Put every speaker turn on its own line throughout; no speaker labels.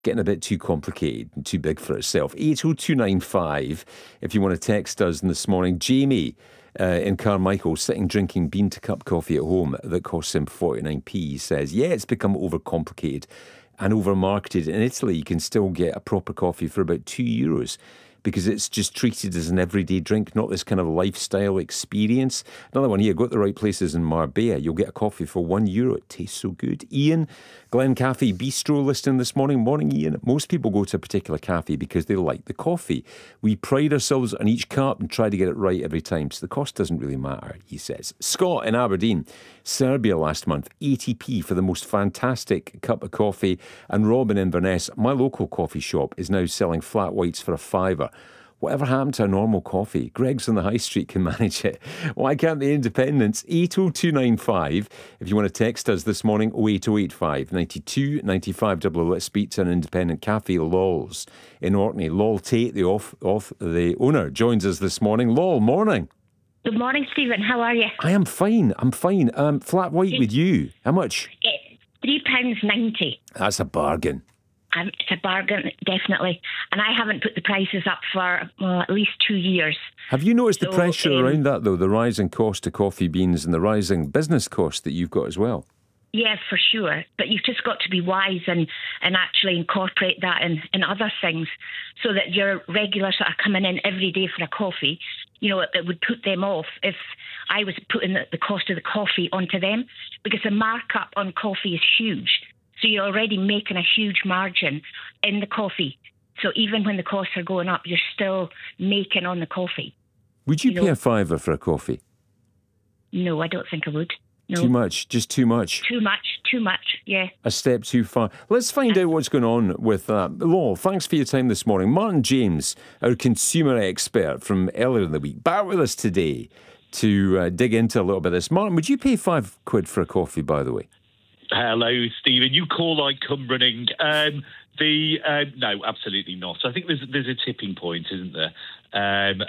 getting a bit too complicated and too big for itself. 80295, if you want to text us this morning. Jamie in Carmichael, sitting drinking bean to cup coffee at home that costs him 49p, says, yeah, it's become overcomplicated and overmarketed. In Italy, you can still get a proper coffee for about €2 because it's just treated as an everyday drink, not this kind of lifestyle experience. Another one here, go to the right places in Marbella, you'll get a coffee for €1. It tastes so good. Ian, Glen Cafe Bistro listening this morning. Morning, Ian. Most people go to a particular cafe because they like the coffee. We pride ourselves on each cup and try to get it right every time, so the cost doesn't really matter, he says. Scott in Aberdeen, Serbia last month, 80p for the most fantastic cup of coffee. And Robin in Inverness, my local coffee shop is now selling flat whites for €5. Whatever happened to a normal coffee? Greg's on the high street can manage it. Why can't the independents? 80295. If you want to text us this morning, 08085 92 95 00. Let's speak to an independent cafe, Lol's in Orkney. Lol Tate, the owner, joins us this morning. Lol, morning.
Good morning, Stephen. How are you?
I am fine. Flat white with you. How much?
£3.90.
That's a bargain.
It's a bargain, definitely. And I haven't put the prices up for at least 2 years.
Have you noticed the pressure around that, though? The rising cost of coffee beans and the rising business cost that you've got as well?
Yeah, for sure. But you've just got to be wise and actually incorporate that in other things so that your regulars that are coming in every day for a coffee, it would put them off if I was putting the cost of the coffee onto them, because the markup on coffee is huge. So you're already making a huge margin in the coffee. So even when the costs are going up, you're still making on the coffee.
Would you pay a £5 for a coffee?
No, I don't think I would. No.
Too much? Just too much?
Too much, yeah.
A step too far. Let's find out what's going on with that. Law, thanks for your time this morning. Martin James, our consumer expert from earlier in the week, back with us today to dig into a little bit of this. Martin, would you pay £5 for a coffee, by the way?
Hello, Stephen. You call, I come running. No, absolutely not. I think there's a tipping point, isn't there? And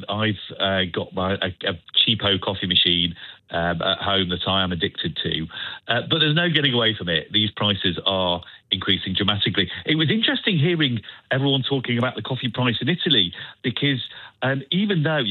I've got a cheapo coffee machine at home that I am addicted to. But there's no getting away from it. These prices are increasing dramatically. It was interesting hearing everyone talking about the coffee price in Italy, because even though,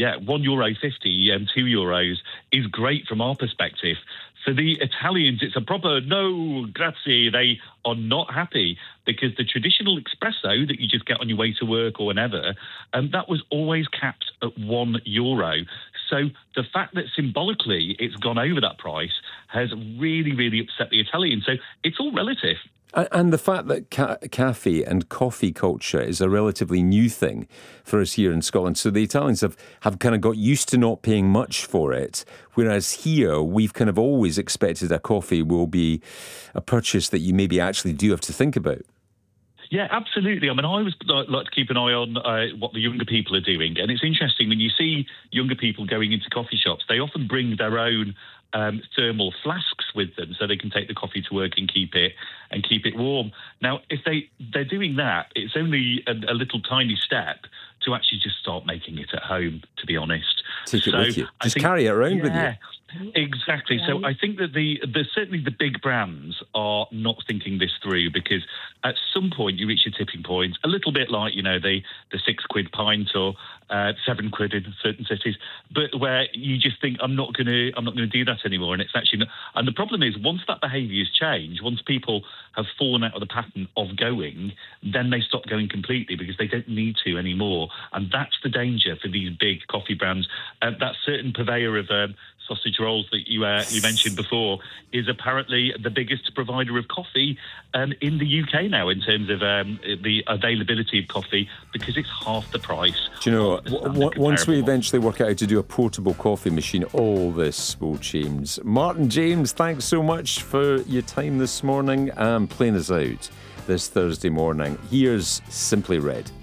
€1.50, €2 is great from our perspective, for the Italians, it's a proper no, grazie. They are not happy because the traditional espresso that you just get on your way to work or whenever, that was always capped at €1. So the fact that symbolically it's gone over that price has really, really upset the Italians. So it's all relative.
And the fact that cafe and coffee culture is a relatively new thing for us here in Scotland. So the Italians have kind of got used to not paying much for it, whereas here we've kind of always expected a coffee will be a purchase that you maybe actually do have to think about.
Yeah, absolutely. I mean, I always like to keep an eye on what the younger people are doing. And it's interesting when you see younger people going into coffee shops, they often bring their own thermal flasks with them so they can take the coffee to work and keep it warm. Now, if they're doing that, it's only a little tiny step to actually just start making it at home, to be honest.
Take it with you. Just carry it around with you.
Exactly. So I think that certainly the big brands are not thinking this through, because at some point you reach a tipping point, a little bit like, the £6 pint or £7 in certain cities, but where you just think, I'm not going to do that anymore. And it's actually not. And the problem is, once that behaviour is changed, once people have fallen out of the pattern of going, then they stop going completely because they don't need to anymore. And that's the danger for these big coffee brands. That certain purveyor of sausage rolls that you mentioned before is apparently the biggest provider of coffee in the UK now in terms of the availability of coffee, because it's half the price.
Do you know what? Once we eventually work out how to do a portable coffee machine, all this will change. Martin James, thanks so much for your time this morning and playing us out this Thursday morning. Here's Simply Red.